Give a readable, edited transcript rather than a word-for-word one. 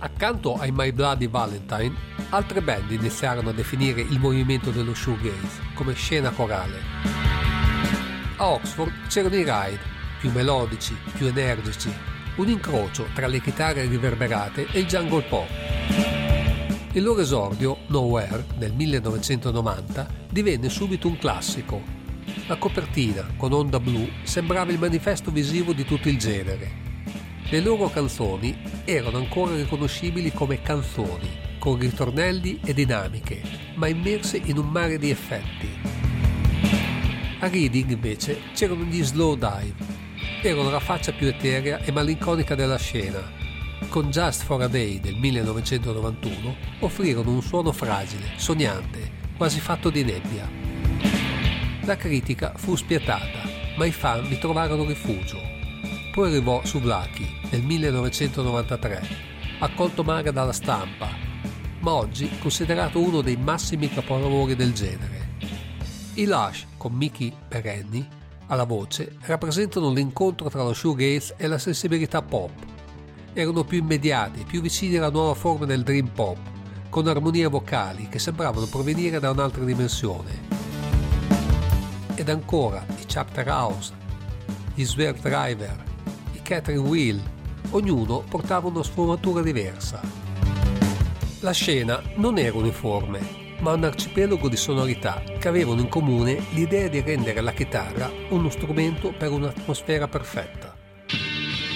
Accanto ai My Bloody Valentine, altre band iniziarono a definire il movimento dello shoegaze come scena corale. A Oxford c'erano i Ride, più melodici, più energici, un incrocio tra le chitarre riverberate e il jungle pop. Il loro esordio, Nowhere, nel 1990, divenne subito un classico. La copertina, con onda blu, sembrava il manifesto visivo di tutto il genere. Le loro canzoni erano ancora riconoscibili come canzoni, con ritornelli e dinamiche, ma immerse in un mare di effetti. A Reading, invece, c'erano gli Slow Dive. Erano la faccia più eterea e malinconica della scena. Con Just for a Day del 1991 offrirono un suono fragile, sognante, quasi fatto di nebbia. La critica fu spietata, ma i fan vi trovarono rifugio. Poi arrivò Souvlaki nel 1993, accolto male dalla stampa, ma oggi considerato uno dei massimi capolavori del genere. I Lush, con Mickey Perenni alla voce, rappresentano l'incontro tra lo shoegaze e la sensibilità pop. Erano più immediati, più vicini alla nuova forma del dream pop, con armonie vocali che sembravano provenire da un'altra dimensione. Ed ancora i Chapter House, gli Swerve Driver, i Catherine Wheel, ognuno portava una sfumatura diversa. La scena non era uniforme, ma un arcipelago di sonorità che avevano in comune l'idea di rendere la chitarra uno strumento per un'atmosfera perfetta.